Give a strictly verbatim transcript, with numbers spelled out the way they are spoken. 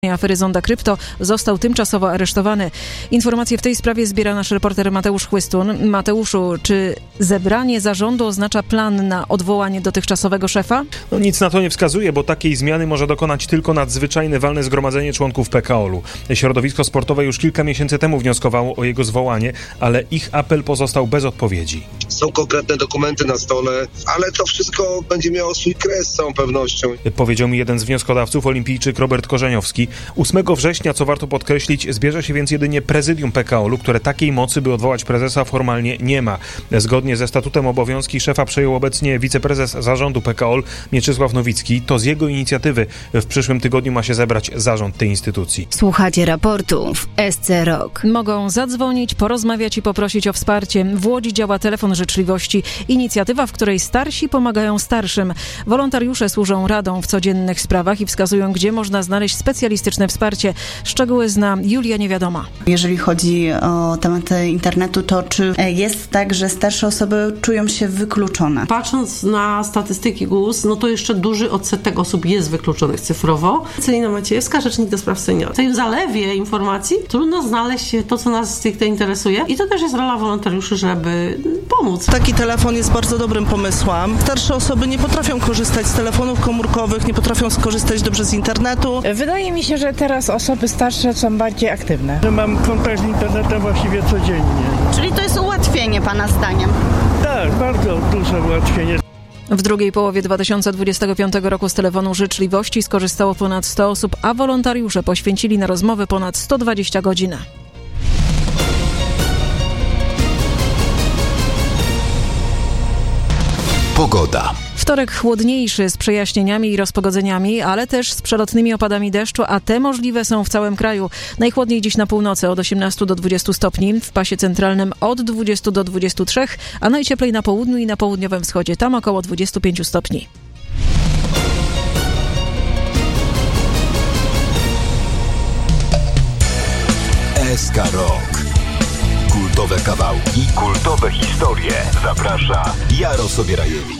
afery Zonda Krypto został tymczasowo aresztowany. Informacje w tej sprawie zbiera nasz reporter Mateusz Chłystun. Mateuszu, czy zebranie zarządu oznacza plan na odwołanie dotychczasowego szefa? No nic na to nie wskazuje, bo takiej zmiany może dokonać tylko nadzwyczajne walne zgromadzenie członków P K O L-u. Środowisko sportowe już kilka miesięcy temu wnioskowało o jego zwołanie, ale ich apel pozostał bez odpowiedzi. Są konkretne dokumenty na stole, ale to wszystko będzie miało swój kres z całą pewnością. Powiedział mi jeden z wnioskodawców, olimpijczyk Robert Korzeniowski. ósmego września, co warto podkreślić, zbierze się więc jedynie prezydium P K O L-u, które takiej mocy, by odwołać prezesa, formalnie nie ma. Zgodnie ze statutem obowiązki szefa przejął obecnie wiceprezes zarządu P K O L Mieczysław Nowicki. To z jego inicjatywy w przyszłym tygodniu ma się zebrać zarząd tej instytucji. Słuchacie raportu w S C Rock. Mogą zadzwonić, porozmawiać i poprosić o wsparcie. W Łodzi działa telefon życzliwości. Inicjatywa, w której starsi pomagają starszym. Wolontariusze służą radą w codziennych sprawach i wskazują, gdzie można znaleźć specjalistyczne wsparcie. Szczegóły zna Julia Niewiadoma. Jeżeli chodzi o tematy internetu, to czy jest tak, że starsze osoby czują się wykluczone? Patrząc na statystyki G U S, no to jeszcze duży odsetek osób jest wykluczonych cyfrowo. Celina Maciejewska, rzecznik do spraw seniorów. W tej zalewie informacji trudno znaleźć to, co nas stricte interesuje, i to też jest rola wolontariuszy, żeby pomóc. Taki telefon jest bardzo dobrym pomysłem. Starsze osoby nie potrafią korzystać z telefonów komórkowych, nie potrafią skorzystać dobrze z internetu. Wydaje mi się, że teraz osoby starsze są bardziej aktywne. Mam kontakt z internetem właściwie codziennie. Czyli to jest ułatwienie pana zdaniem? Tak, bardzo duże ułatwienie. W drugiej połowie dwa tysiące dwudziestego piątego roku z telefonu życzliwości skorzystało ponad sto osób, a wolontariusze poświęcili na rozmowy ponad sto dwadzieścia godzin. Pogoda. Wtorek chłodniejszy z przejaśnieniami i rozpogodzeniami, ale też z przelotnymi opadami deszczu, a te możliwe są w całym kraju. Najchłodniej dziś na północy od osiemnastu do dwudziestu stopni, w pasie centralnym od dwudziestu do dwudziestu trzech, a najcieplej na południu i na południowym wschodzie, tam około dwudziestu pięciu stopni. S K Rock. Kultowe kawałki, kultowe historie. Zaprasza Jarosław Sobierajewicz.